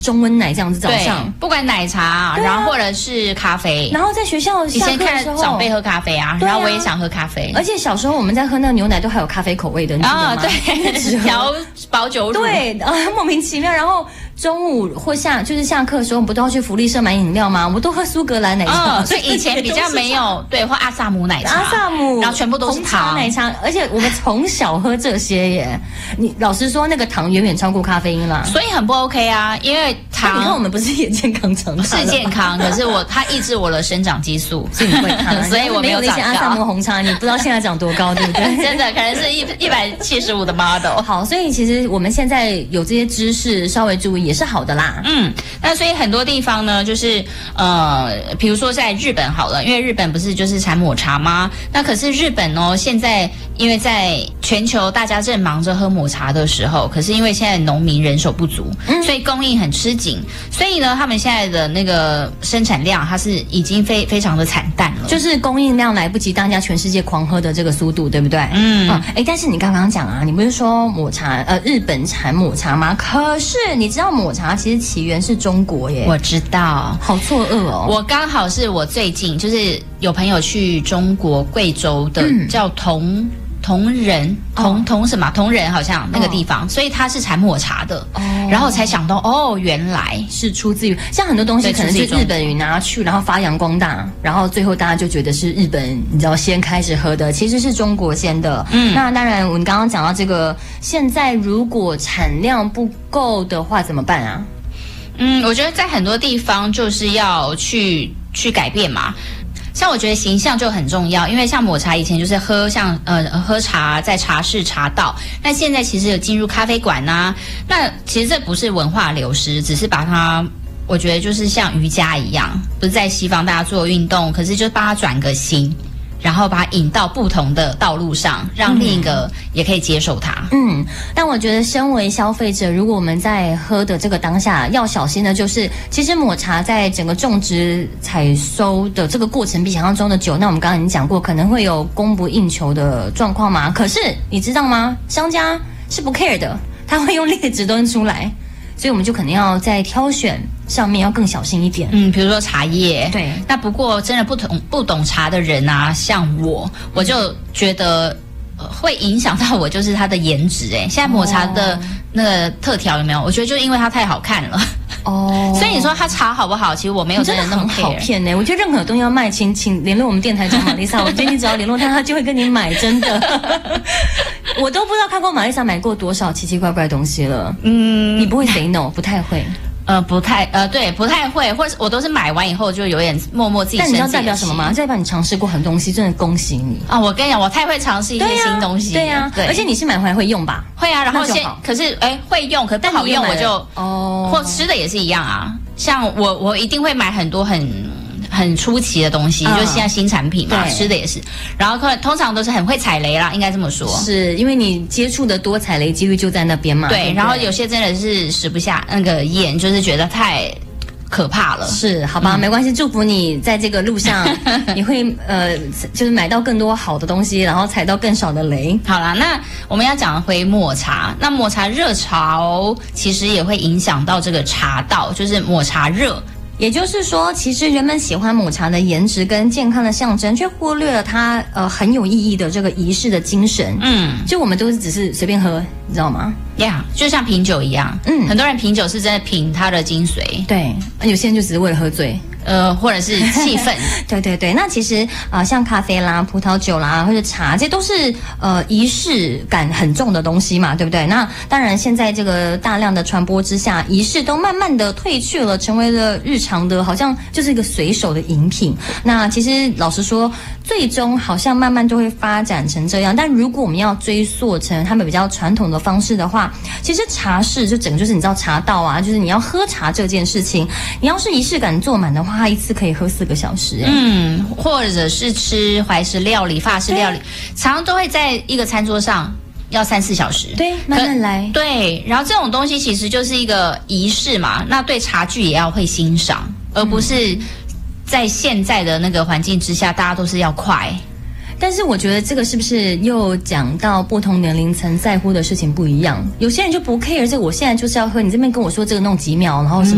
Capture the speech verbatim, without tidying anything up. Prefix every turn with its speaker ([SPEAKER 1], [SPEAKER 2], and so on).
[SPEAKER 1] 中温奶这样子早上，
[SPEAKER 2] 不管奶茶、啊，然后或者是咖啡，
[SPEAKER 1] 然后在学校下课的时候，以前看
[SPEAKER 2] 长辈喝咖啡啊，然后我也想喝咖啡，
[SPEAKER 1] 而且小时候我们在喝那个牛奶都还有咖啡口味的，你记得吗？
[SPEAKER 2] 啊，对，调保酒乳，
[SPEAKER 1] 对啊，莫名其妙，然后。中午或下就是下课的时候，我们不都要去福利社买饮料吗？我都喝苏格兰奶茶，
[SPEAKER 2] 哦、所以以前比较没有对，或阿萨姆奶茶，
[SPEAKER 1] 阿萨姆，
[SPEAKER 2] 然后全部都是糖
[SPEAKER 1] 奶茶，而且我们从小喝这些耶。你老实说，那个糖远远超过咖啡因啦，
[SPEAKER 2] 所以很不 OK 啊。因为糖，
[SPEAKER 1] 你看我们不是也健康长大
[SPEAKER 2] 是健康，可是我它抑制我的生长激素，
[SPEAKER 1] 所以你会胖，
[SPEAKER 2] 所以我没有长高。
[SPEAKER 1] 阿萨姆红茶，你不知道现在长多高，对不对？
[SPEAKER 2] 真的，可能是一一百七十五的 model。
[SPEAKER 1] 好，所以其实我们现在有这些知识，稍微注意也是好的啦。
[SPEAKER 2] 嗯，那所以很多地方呢，就是呃，比如说在日本好了，因为日本不是就是产抹茶吗？那可是日本哦，现在因为在全球大家正忙着喝抹茶的时候，可是因为现在农民人手不足，嗯，所以供应很吃紧，所以呢，他们现在的那个生产量，它是已经非非常的惨淡了，
[SPEAKER 1] 就是供应量来不及大家全世界狂喝的这个速度，对不对？嗯，哎、哦，但是你刚刚讲啊，你不是说抹茶呃日本产抹茶吗？可是你知道抹茶其实起源是中国耶，
[SPEAKER 2] 我知道，
[SPEAKER 1] 好错愕哦。
[SPEAKER 2] 我刚好是我最近就是有朋友去中国贵州的、嗯、叫铜铜仁铜铜什么铜仁好像那个地方，哦、所以它是产抹茶的，哦、然后才想到哦，原来
[SPEAKER 1] 是出自于像很多东西可能是日本语拿去，然后发扬光大，然后最后大家就觉得是日本你知道先开始喝的，其实是中国先的。嗯，那当然我们刚刚讲到这个，现在如果产量不够的话怎么办啊？
[SPEAKER 2] 嗯，我觉得在很多地方就是要去去改变嘛。像我觉得形象就很重要，因为像抹茶以前就是喝像呃喝茶在茶室茶道，那现在其实有进入咖啡馆啊，那其实这不是文化流失，只是把它我觉得就是像瑜伽一样，不是在西方大家做运动，可是就帮它转个型。然后把它引到不同的道路上，让另一个也可以接受它。
[SPEAKER 1] 嗯，但我觉得身为消费者，如果我们在喝的这个当下要小心的，就是其实抹茶在整个种植、采收的这个过程比想象中的久。那我们刚刚已经讲过，可能会有供不应求的状况嘛。可是你知道吗？商家是不 care 的，他会用劣质东西出来。所以我们就可能要在挑选上面要更小心一点。
[SPEAKER 2] 嗯，比如说茶叶。
[SPEAKER 1] 对。
[SPEAKER 2] 那不过真的不懂不懂茶的人啊，像我，我就觉得、呃、会影响到我，就是它的颜值。哎，现在抹茶的那个特调有没有？我觉得就因为它太好看了。哦，所以你说它茶好不好？其实我没有真的那么 care。
[SPEAKER 1] 好骗呢、欸！我觉得任何东西要卖，请请联络我们电台长玛丽莎。我觉得你只要联络他，他就会跟你买，真的。我都不知道看过玛丽莎买过多少奇奇怪怪的东西了。嗯，你不会 say no， 不太会。
[SPEAKER 2] 呃，不太呃，对，不太会，或者我都是买完以后就有点默默自己生气。
[SPEAKER 1] 但你知道代表什么吗？代表你尝试过很多东西，真的恭喜你
[SPEAKER 2] 啊！我跟你讲，我太会尝试一些新东西。
[SPEAKER 1] 对呀、啊，对，而且你是买回来会用吧？
[SPEAKER 2] 会啊，然后先可是哎会用，可不好用我就哦，或吃的也是一样啊。像我我一定会买很多很。很出奇的东西，嗯、就是现在新产品嘛，吃的也是。然后通常都是很会踩雷啦，应该这么说。
[SPEAKER 1] 是因为你接触的多，踩雷几率就在那边嘛。
[SPEAKER 2] 对，
[SPEAKER 1] 对对
[SPEAKER 2] 然后有些真的是食不下那个咽，就是觉得太可怕了。
[SPEAKER 1] 是，好吧，嗯、没关系，祝福你在这个路上，你会呃，就是买到更多好的东西，然后踩到更少的雷。
[SPEAKER 2] 好啦，那我们要讲回抹茶，那抹茶热潮其实也会影响到这个茶道，就是抹茶热。
[SPEAKER 1] 也就是说，其实人们喜欢抹茶的颜值跟健康的象征，却忽略了它呃很有意义的这个仪式的精神。嗯，就我们都是只是随便喝，你知道吗？
[SPEAKER 2] 呀、yeah, 就像品酒一样，嗯，很多人品酒是真的品它的精髓，
[SPEAKER 1] 对，有些人就只是为了喝醉。
[SPEAKER 2] 呃，或者是气氛，
[SPEAKER 1] 对对对。那其实啊、呃，像咖啡啦、葡萄酒啦，或者茶，这都是呃仪式感很重的东西嘛，对不对？那当然，现在这个大量的传播之下，仪式都慢慢的退去了，成为了日常的，好像就是一个随手的饮品。那其实老实说，最终好像慢慢就会发展成这样。但如果我们要追溯成他们比较传统的方式的话，其实茶室就整个就是你知道茶道啊，就是你要喝茶这件事情，你要是仪式感做满的话，他一次可以喝四个小时。
[SPEAKER 2] 嗯，或者是吃怀石料理、法式料理，常常都会在一个餐桌上要三四小时。
[SPEAKER 1] 对，慢慢来。
[SPEAKER 2] 对，然后这种东西其实就是一个仪式嘛，那对茶具也要会欣赏，而不是在现在的那个环境之下，大家都是要快。
[SPEAKER 1] 但是我觉得这个是不是又讲到不同年龄层在乎的事情不一样？有些人就不 care 这个，我现在就是要喝，你这边跟我说这个弄几秒，然后什么。